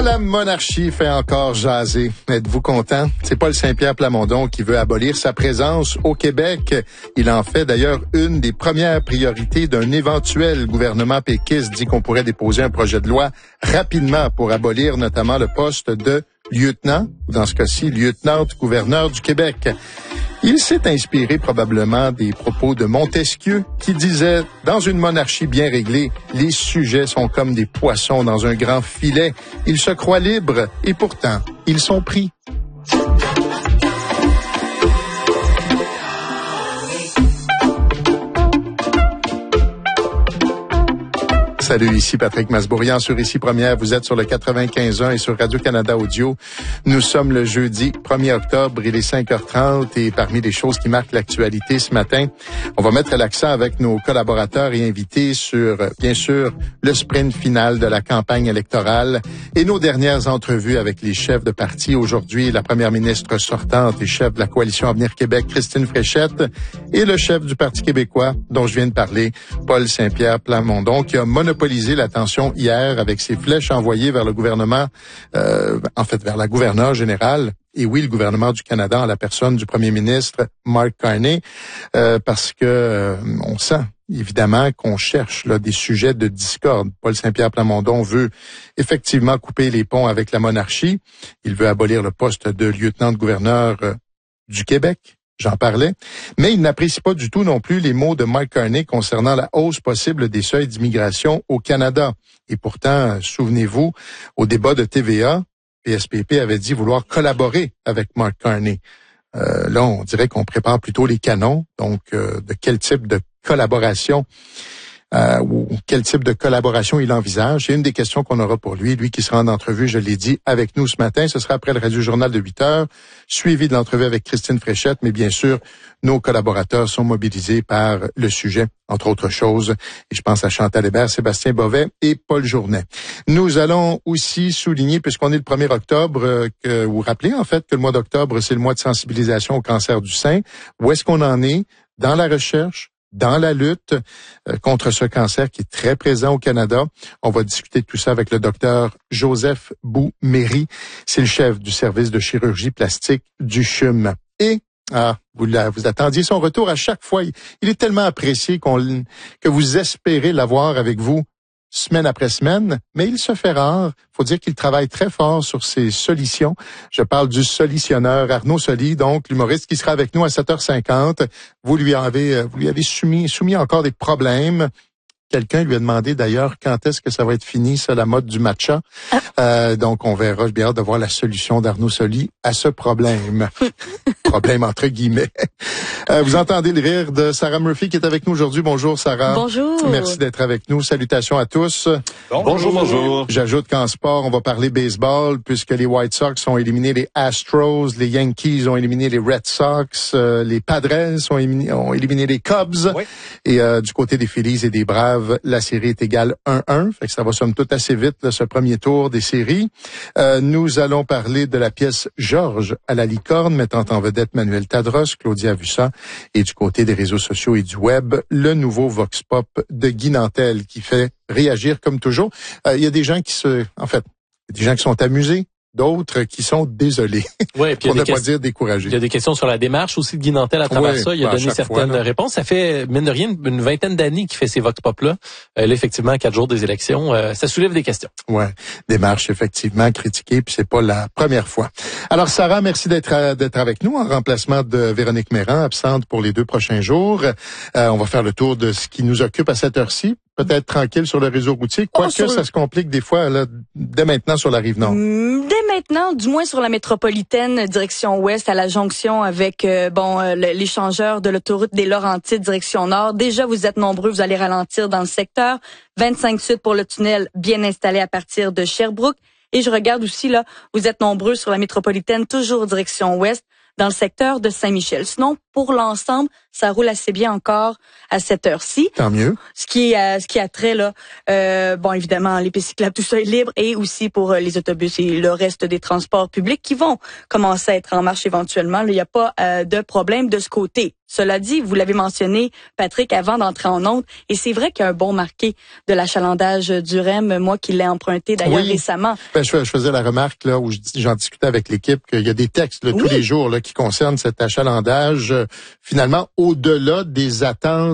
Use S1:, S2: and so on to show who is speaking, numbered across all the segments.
S1: La monarchie fait encore jaser. Êtes-vous content? C'est Paul Saint-Pierre Plamondon qui veut abolir sa présence au Québec. Il en fait d'ailleurs une des premières priorités d'un éventuel gouvernement péquiste. Dit qu'on pourrait déposer un projet de loi rapidement pour abolir notamment le poste de lieutenant, ou dans ce cas-ci, lieutenant-gouverneur du Québec. Il s'est inspiré probablement des propos de Montesquieu qui disait « Dans une monarchie bien réglée, les sujets sont comme des poissons dans un grand filet. Ils se croient libres et pourtant, ils sont pris. » Salut, ici Patrick Masbourian sur Ici Première. Vous êtes sur le 95.1 et sur Radio-Canada Audio. Nous sommes le jeudi 1er octobre, il est 5h30 et parmi les choses qui marquent l'actualité ce matin, on va mettre l'accent avec nos collaborateurs et invités sur, bien sûr, le sprint final de la campagne électorale et nos dernières entrevues avec les chefs de parti. Aujourd'hui, la première ministre sortante et chef de la Coalition Avenir Québec, Christine Fréchette, et le chef du Parti québécois, dont je viens de parler, Paul Saint-Pierre Plamondon, qui a monopolisé l'attention hier avec ses flèches envoyées vers le gouvernement, vers la gouverneure générale, et oui, le gouvernement du Canada en la personne du premier ministre Mark Carney, parce que on sent évidemment qu'on cherche là des sujets de discorde. Paul Saint-Pierre Plamondon veut effectivement couper les ponts avec la monarchie. Il veut abolir le poste de lieutenant-gouverneur du Québec. J'en parlais, mais il n'apprécie pas du tout non plus les mots de Mark Carney concernant la hausse possible des seuils d'immigration au Canada. Et pourtant, souvenez-vous, au débat de TVA, PSPP avait dit vouloir collaborer avec Mark Carney. Là, on dirait qu'on prépare plutôt les canons. Donc, de quel type de collaboration ou quel type de collaboration il envisage. C'est une des questions qu'on aura pour lui qui sera en entrevue, je l'ai dit, avec nous ce matin. Ce sera après le Radio-Journal de 8 heures, suivi de l'entrevue avec Christine Fréchette. Mais bien sûr, nos collaborateurs sont mobilisés par le sujet, entre autres choses. Et je pense à Chantal Hébert, Sébastien Bovet et Paul Journet. Nous allons aussi souligner, puisqu'on est le 1er octobre, vous rappelez en fait que le mois d'octobre, c'est le mois de sensibilisation au cancer du sein. Où est-ce qu'on en est dans la recherche, dans la lutte contre ce cancer qui est très présent au Canada? On va discuter de tout ça avec le docteur Joseph Bou-Méry. C'est le chef du service de chirurgie plastique du CHUM. Et vous attendiez son retour à chaque fois. Il est tellement apprécié que vous espérez l'avoir avec vous semaine après semaine, mais il se fait rare. Faut dire qu'il travaille très fort sur ses solutions. Je parle du solutionneur Arnaud Soli, donc l'humoriste qui sera avec nous à 7h50. Vous lui avez soumis encore des problèmes. Quelqu'un lui a demandé d'ailleurs quand est-ce que ça va être fini, ça, la mode du matcha. Donc, on verra. J'ai bien hâte de voir la solution d'Arnaud Soli à ce problème. Problème entre guillemets. Vous entendez le rire de Sarah Murphy qui est avec nous aujourd'hui. Bonjour, Sarah.
S2: Bonjour.
S1: Merci d'être avec nous. Salutations à tous.
S3: Bonjour.
S1: J'ajoute qu'en sport, on va parler baseball puisque les White Sox ont éliminé les Astros, les Yankees ont éliminé les Red Sox, les Padres ont éliminé les Cubs. Oui. Et du côté des Phillies et des Braves, la série est égale 1-1. Fait que ça va somme toute assez vite, là, ce premier tour des séries. Nous allons parler de la pièce Georges à la licorne, mettant en vedette Manuel Tadros, Claudia Vussa, et du côté des réseaux sociaux et du web, le nouveau Vox Pop de Guy Nantel qui fait réagir comme toujours. Il y a des gens qui sont amusés, d'autres qui sont désolés.
S3: Ouais,
S1: pour ne pas dire découragés.
S3: Il y a des questions sur la démarche aussi de Guy Nantel à travers ça. Il a donné certaines réponses. Ça fait, mine de rien, une vingtaine d'années qu'il fait ces Vox Pop-là. Là, effectivement, 4 jours des élections, ça soulève des questions. Ouais, démarche effectivement critiquée, puis c'est pas la première fois. Alors, Sarah, merci d'être avec nous en remplacement de Véronique Méran, absente pour les 2 prochains jours. On va faire le tour de ce qui nous occupe à cette heure-ci. Peut-être tranquille sur le réseau routier, quoique ça se complique des fois là, dès maintenant sur la Rive-Nord.
S2: Dès maintenant, du moins sur la métropolitaine, direction ouest, à la jonction avec l'échangeur de l'autoroute des Laurentides, direction nord. Déjà, vous êtes nombreux, vous allez ralentir dans le secteur. 25 sud pour le tunnel, bien installé à partir de Sherbrooke. Et je regarde aussi, là, vous êtes nombreux sur la métropolitaine, toujours direction ouest, dans le secteur de Saint-Michel. Sinon, pour l'ensemble, ça roule assez bien encore à cette heure-ci.
S1: Tant mieux.
S2: Ce qui a trait là, bon évidemment les pistes cyclables, tout ça est libre, et aussi pour les autobus et le reste des transports publics qui vont commencer à être en marche éventuellement. Il n'y a pas de problème de ce côté. Cela dit, vous l'avez mentionné, Patrick, avant d'entrer en onde, et c'est vrai qu'il y a un bon marqué de l'achalandage du REM, moi qui l'ai emprunté d'ailleurs récemment.
S1: Ben, je faisais la remarque là où j'en discutais avec l'équipe qu'il y a des textes là, tous les jours là, qui concernent cet achalandage, finalement au-delà des attentes,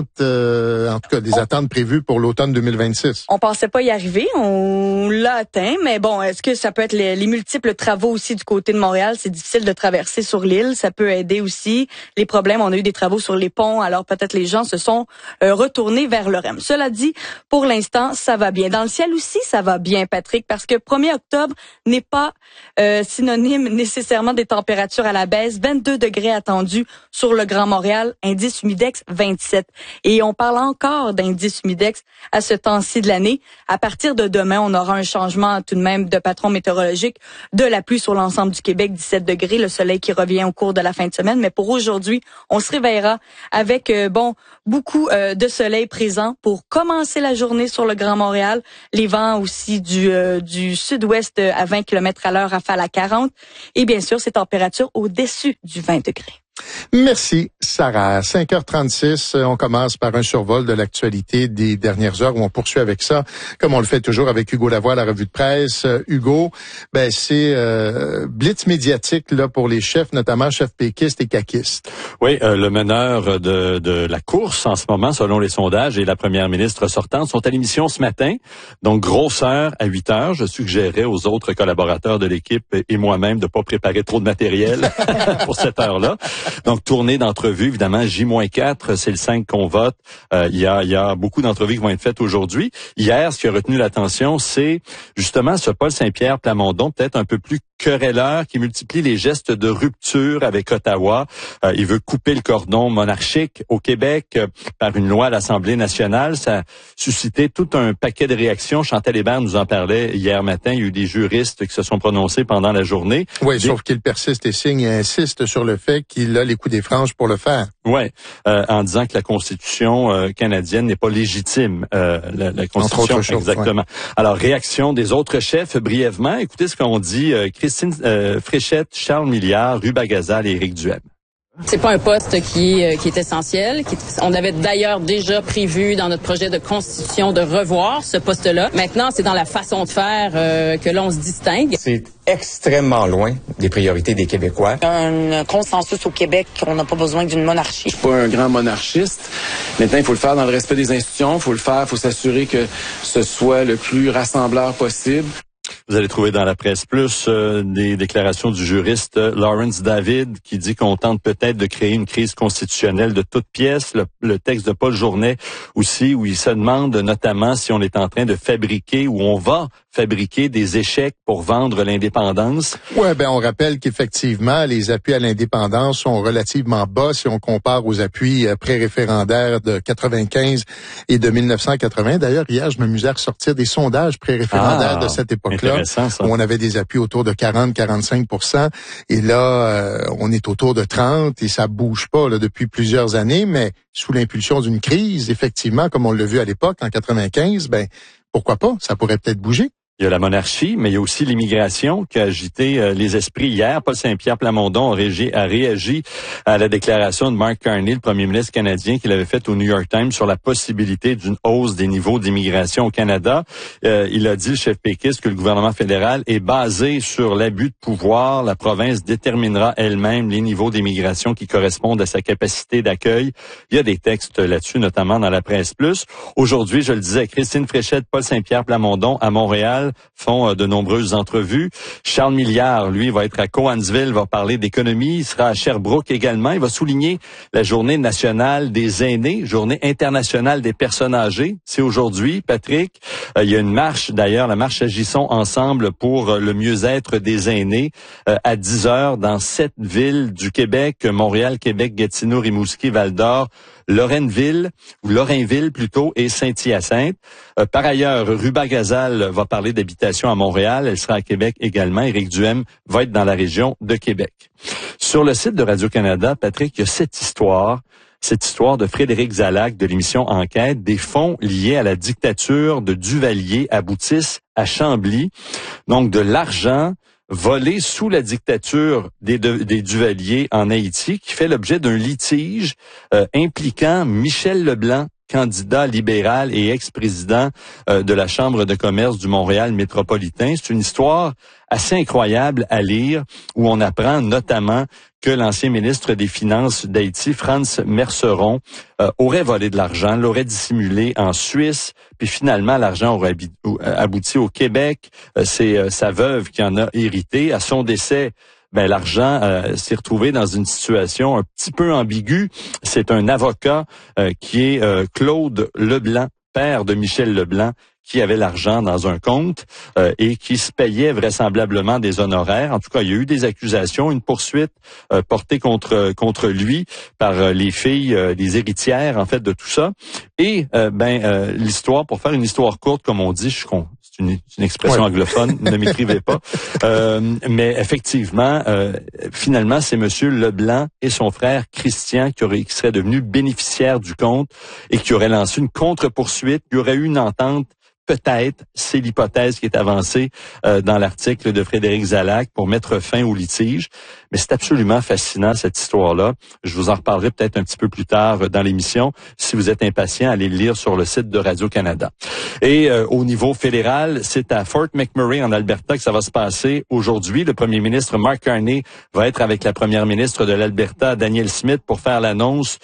S1: en tout cas des attentes prévues pour l'automne 2026.
S2: On pensait pas y arriver, on l'a atteint, mais bon, est-ce que ça peut être les multiples travaux aussi du côté de Montréal? C'est difficile de traverser sur l'île, ça peut aider aussi. Les problèmes, on a eu des travaux sur les ponts, alors peut-être les gens se sont retournés vers le REM. Cela dit, pour l'instant, ça va bien. Dans le ciel aussi, ça va bien, Patrick, parce que 1er octobre n'est pas synonyme nécessairement des températures à la baisse. 22 degrés attendus sur le Grand Montréal, indice humidex 27. Et on parle encore d'indice humidex à ce temps-ci de l'année. À partir de demain, on aura un changement tout de même de patron météorologique, de la pluie sur l'ensemble du Québec, 17 degrés, le soleil qui revient au cours de la fin de semaine. Mais pour aujourd'hui, on se réveillera avec beaucoup de soleil présent pour commencer la journée sur le Grand Montréal. Les vents aussi du sud-ouest à 20 km/h, rafale à 40. Et bien sûr, ces températures au-dessus du 20 degrés.
S1: Merci, Sarah. 5h36, on commence par un survol de l'actualité des dernières heures où on poursuit avec ça, comme on le fait toujours avec Hugo Lavoie à la revue de presse. Hugo, ben c'est blitz médiatique là pour les chefs, notamment chefs péquistes et caquistes.
S4: Oui, le meneur de la course en ce moment, selon les sondages, et la première ministre sortante sont à l'émission ce matin. Donc, grosse heure à 8h. Je suggérais aux autres collaborateurs de l'équipe et moi-même de pas préparer trop de matériel pour cette heure-là. Donc, tournée d'entrevues, évidemment, J-4, c'est le 5 qu'on vote. Il y a beaucoup d'entrevues qui vont être faites aujourd'hui. Hier, ce qui a retenu l'attention, c'est justement ce Paul Saint-Pierre Plamondon, peut-être un peu plus querelleur, qui multiplie les gestes de rupture avec Ottawa. Il veut couper le cordon monarchique au Québec par une loi à l'Assemblée nationale. Ça a suscité tout un paquet de réactions. Chantal Hébert nous en parlait hier matin. Il y a eu des juristes qui se sont prononcés pendant la journée.
S1: Oui, sauf qu'il persiste et signe et insiste sur le fait qu'il a les coups des franges pour le faire.
S4: Oui, en disant que la Constitution canadienne n'est pas légitime. La Constitution,
S1: entre autres choses,
S4: exactement. Ouais. Alors, réaction des autres chefs, brièvement. Écoutez ce qu'ont dit Christine Fréchette, Charles Milliard, Ruba Gazal et Éric Duhem.
S5: C'est pas un poste qui est essentiel. On avait d'ailleurs déjà prévu dans notre projet de constitution de revoir ce poste-là. Maintenant, c'est dans la façon de faire que l'on se distingue.
S6: C'est extrêmement loin des priorités des Québécois.
S7: Un consensus au Québec, on n'a pas besoin d'une monarchie.
S8: Je suis pas un grand monarchiste. Maintenant, il faut le faire dans le respect des institutions. Il faut s'assurer que ce soit le plus rassembleur possible.
S4: Vous allez trouver dans la presse plus des déclarations du juriste Lawrence David qui dit qu'on tente peut-être de créer une crise constitutionnelle de toutes pièces. Le texte de Paul Journet aussi, où il se demande notamment si on est en train de fabriquer ou on va fabriquer des échecs pour vendre l'indépendance.
S1: Ouais, ben on rappelle qu'effectivement les appuis à l'indépendance sont relativement bas si on compare aux appuis pré-référendaires de 95 et de 1980. D'ailleurs, hier, je m'amusais à ressortir des sondages pré-référendaires de cette époque-là, où on avait des appuis autour de 40-45%. Et là, on est autour de 30 et ça bouge pas là, depuis plusieurs années, mais sous l'impulsion d'une crise, effectivement, comme on l'a vu à l'époque, en 95, ben pourquoi pas? Ça pourrait peut-être bouger.
S4: Il y a la monarchie, mais il y a aussi l'immigration qui a agité les esprits hier. Paul Saint-Pierre Plamondon a réagi à la déclaration de Mark Carney, le premier ministre canadien, qu'il avait faite au New York Times sur la possibilité d'une hausse des niveaux d'immigration au Canada. Il a dit, le chef péquiste, que le gouvernement fédéral est basé sur l'abus de pouvoir. La province déterminera elle-même les niveaux d'immigration qui correspondent à sa capacité d'accueil. Il y a des textes là-dessus, notamment dans la presse plus. Aujourd'hui, je le disais, Christine Fréchette, Paul Saint-Pierre Plamondon à Montréal font de nombreuses entrevues. Charles Milliard, lui, va être à Cowansville, va parler d'économie. Il sera à Sherbrooke également. Il va souligner la Journée nationale des aînés, Journée internationale des personnes âgées. C'est aujourd'hui, Patrick. Il y a une marche, d'ailleurs, la marche Agissons ensemble pour le mieux-être des aînés à 10h dans 7 villes du Québec, Montréal, Québec, Gatineau, Rimouski, Val-d'Or, Lorrainville plutôt, et Saint-Hyacinthe. Par ailleurs, Ruba Gazal va parler d'habitation à Montréal. Elle sera à Québec également. Éric Duhem va être dans la région de Québec. Sur le site de Radio-Canada, Patrick, il y a cette histoire de Frédéric Zalac de l'émission Enquête. Des fonds liés à la dictature de Duvalier aboutissent à Chambly. Donc, de l'argent volé sous la dictature des Duvalier en Haïti, qui fait l'objet d'un litige impliquant Michel Leblanc, candidat libéral et ex-président de la Chambre de commerce du Montréal métropolitain. C'est une histoire assez incroyable à lire, où on apprend notamment que l'ancien ministre des Finances d'Haïti, Frantz Merceron, aurait volé de l'argent, l'aurait dissimulé en Suisse, puis finalement l'argent aurait abouti au Québec. C'est sa veuve qui en a hérité. À son décès, l'argent s'est retrouvé dans une situation un petit peu ambiguë. C'est un avocat qui est Claude Leblanc, père de Michel Leblanc, qui avait l'argent dans un compte et qui se payait vraisemblablement des honoraires. En tout cas, il y a eu des accusations, une poursuite portée contre lui par les filles, les héritières, en fait, de tout ça. Et l'histoire, pour faire une histoire courte, comme on dit, c'est une expression anglophone, ne m'écrivez pas. Mais effectivement, finalement, c'est Monsieur Leblanc et son frère Christian qui seraient devenus bénéficiaires du compte et qui auraient lancé une contre-poursuite. Il y aurait eu une entente. Peut-être, c'est l'hypothèse qui est avancée dans l'article de Frédéric Zalac pour mettre fin au litige. Mais c'est absolument fascinant, cette histoire-là. Je vous en reparlerai peut-être un petit peu plus tard dans l'émission. Si vous êtes impatient, allez le lire sur le site de Radio-Canada. Et au niveau fédéral, c'est à Fort McMurray, en Alberta, que ça va se passer aujourd'hui. Le premier ministre Mark Carney va être avec la première ministre de l'Alberta, Danielle Smith, pour faire l'annonce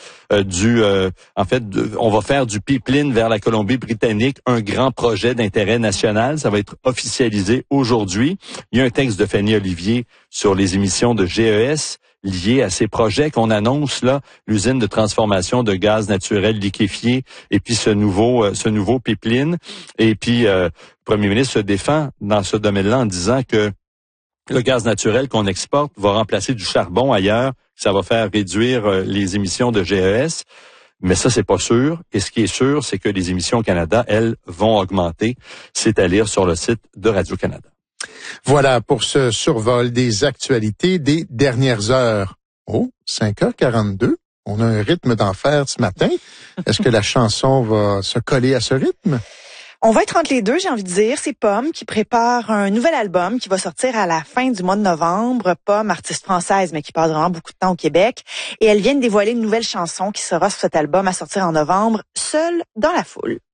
S4: on va faire du pipeline vers la Colombie-Britannique, un grand projet d'intérêt national. Ça va être officialisé aujourd'hui. Il y a un texte de Fanny Olivier sur les émissions de GES liées à ces projets qu'on annonce là, l'usine de transformation de gaz naturel liquéfié et puis ce nouveau pipeline. Et puis le premier ministre se défend dans ce domaine-là en disant que le gaz naturel qu'on exporte va remplacer du charbon ailleurs. Ça va faire réduire les émissions de GES. Mais ça, c'est pas sûr. Et ce qui est sûr, c'est que les émissions au Canada, elles, vont augmenter. C'est à lire sur le site de Radio-Canada.
S1: Voilà pour ce survol des actualités des dernières heures. Oh, 5h42. On a un rythme d'enfer ce matin. Est-ce que la chanson va se coller à ce rythme?
S9: On va être entre les deux, j'ai envie de dire. C'est Pomme qui prépare un nouvel album qui va sortir à la fin du mois de novembre. Pomme, artiste française, mais qui passe vraiment beaucoup de temps au Québec. Et elle vient de dévoiler une nouvelle chanson qui sera sur cet album à sortir en novembre, Seule dans la foule.